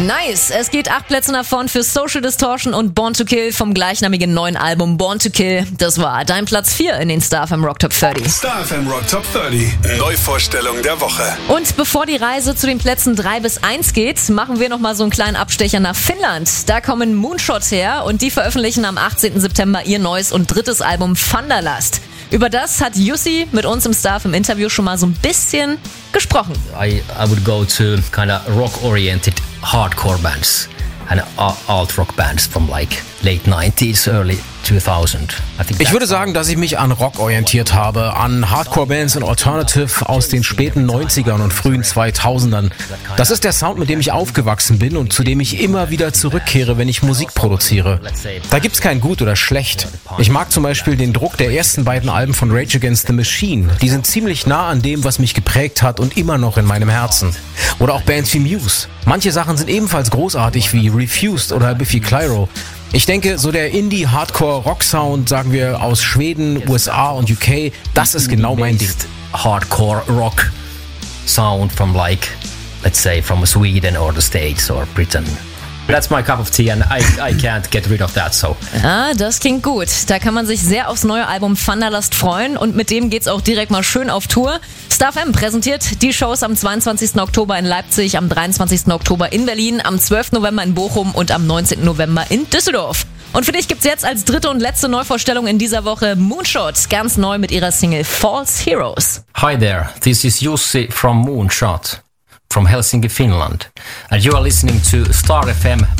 Nice, es geht 8 Plätze nach vorn für Social Distortion und Born to Kill vom gleichnamigen neuen Album Born to Kill. Das war dein Platz 4 in den Star FM Rock Top 30. Star FM Rock Top 30, Neuvorstellung der Woche. Und bevor die Reise zu den Plätzen 3 bis 1 geht, machen wir nochmal so einen kleinen Abstecher nach Finnland. Da kommen Moonshot her und die veröffentlichen am 18. September ihr neues und drittes Album Thunderlust. Über das hat Jussi mit uns im Star FM Interview schon mal so ein bisschen gesprochen. I would go to kind of rock-oriented hardcore bands and alt-rock bands from like late 90s, early 2000. Ich würde sagen, dass ich mich an Rock orientiert habe, an Hardcore-Bands und Alternative aus den späten 90ern und frühen 2000ern. Das ist der Sound, mit dem ich aufgewachsen bin und zu dem ich immer wieder zurückkehre, wenn ich Musik produziere. Da gibt's kein Gut oder Schlecht. Ich mag zum Beispiel den Druck der ersten beiden Alben von Rage Against the Machine. Die sind ziemlich nah an dem, was mich geprägt hat und immer noch in meinem Herzen. Oder auch Bands wie Muse. Manche Sachen sind ebenfalls großartig wie Refused oder Biffy Clyro. Ich denke, so der Indie-Hardcore-Rock-Sound, sagen wir aus Schweden, USA und UK, das ist genau mein Ding. Hardcore-Rock-Sound from like, let's say, from Sweden or the States or Britain. That's my cup of tea and I can't get rid of that, so. Ah, das klingt gut. Da kann man sich sehr aufs neue Album Thunderlust freuen und mit dem geht's auch direkt mal schön auf Tour. Star FM präsentiert die Shows am 22. Oktober in Leipzig, am 23. Oktober in Berlin, am 12. November in Bochum und am 19. November in Düsseldorf. Und für dich gibt's jetzt als dritte und letzte Neuvorstellung in dieser Woche Moonshot, ganz neu mit ihrer Single False Heroes. Hi there, this is Jussi from Moonshot. From Helsinki, Finland. And you are listening to Star FM